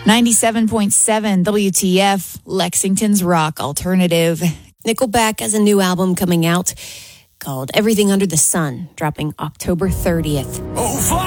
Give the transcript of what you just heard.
97.7 WTF, Lexington's rock alternative. Nickelback has a new album coming out called Everything Under the Sun, dropping October 30th.